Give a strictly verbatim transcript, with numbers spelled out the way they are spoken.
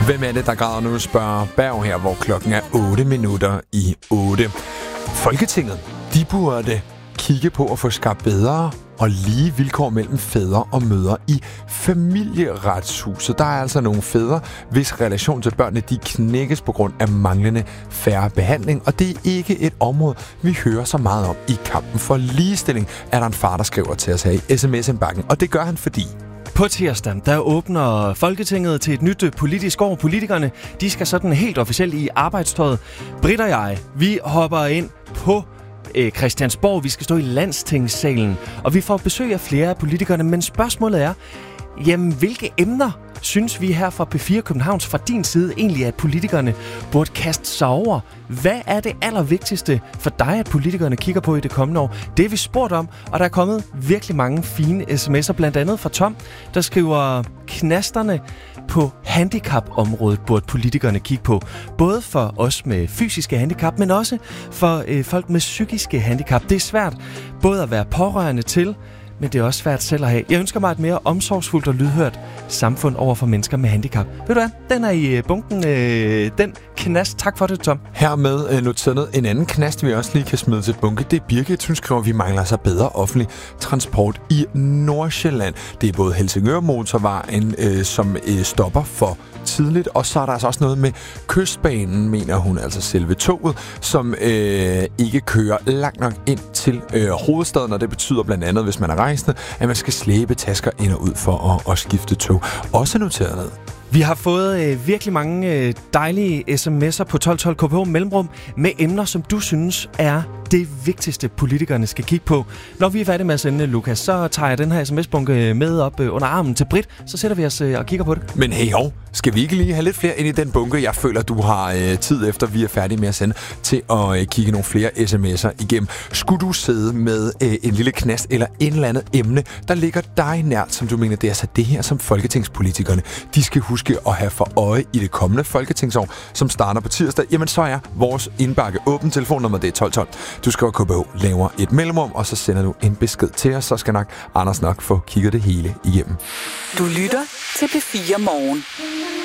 Hvem er det, der græder nu, spørger Berg her, hvor klokken er otte minutter i otte. Folketinget, de burde kigge på at få skabt bedre og lige vilkår mellem fædre og mødre i familieretshuset. Der er altså nogle fædre, hvis relation til børnene de knækkes på grund af manglende fair behandling, og det er ikke et område, vi hører så meget om i kampen for ligestilling, er der en far, der skriver til os her i sms-indbakken, og det gør han fordi... På tirsdag, der åbner Folketinget til et nyt politisk år. Politikerne, de skal sådan helt officielt i arbejdstøjet. Britt og jeg, vi hopper ind på øh, Christiansborg. Vi skal stå i Landstingssalen, og vi får besøg af flere af politikerne. Men spørgsmålet er, jamen, hvilke emner synes vi her fra P fire Københavns fra din side egentlig, at politikerne burde kaste sig over? Hvad er det allervigtigste for dig, at politikerne kigger på i det kommende år? Det er vi spurgt om, og der er kommet virkelig mange fine sms'er, blandt andet fra Tom, der skriver, knasterne på handicapområdet burde politikerne kigge på. Både for os med fysiske handicap, men også for øh, folk med psykiske handicap. Det er svært både at være pårørende til, men det er også svært selv at have. Jeg ønsker mig et mere omsorgsfuldt og lydhørt samfund over for mennesker med handicap. Ved du hvad? Den er i bunken. Øh, den knast. Tak for det, Tom. Hermed øh, noteret en anden knast, vi også lige kan smide til bunke. Det er Birgit, hun skriver, at vi mangler så bedre offentlig transport i Nordsjælland. Det er både Helsingør Motorvejen, øh, som øh, stopper for tidligt, og så er der altså også noget med Kystbanen, mener hun, altså selve toget, som øh, ikke kører langt nok ind til øh, hovedstaden, og det betyder blandt andet, hvis man er rejsende, at man skal slæbe tasker ind og ud for at, at skifte tog. Også noteret ned. Vi har fået øh, virkelig mange øh, dejlige sms'er på tolv tolv K P H Mellemrum med emner, som du synes er det vigtigste, politikerne skal kigge på. Når vi er færdige med at sende, Lukas, så tager jeg den her sms-bunke med op øh, under armen til Britt, så sætter vi os øh, og kigger på det. Men hey hov, skal vi ikke lige have lidt flere ind i den bunke? Jeg føler, du har øh, tid efter, vi er færdige med at sende, til at øh, kigge nogle flere sms'er igennem. Skulle du sidde med øh, en lille knast eller en eller andet emne, der ligger dig nært, som du mener, det er altså det her, som folketingspolitikerne, de skal huske at have for øje i det kommende folketingsår, som starter på tirsdag, jamen så er vores indbakke åben. Telefonnummer det er tolv tolv. Du skriver K B H, laver et mellemrum, og så sender du en besked til os, så skal nok Anders nok få kigget det hele igennem. Du lytter til P fire Morgen.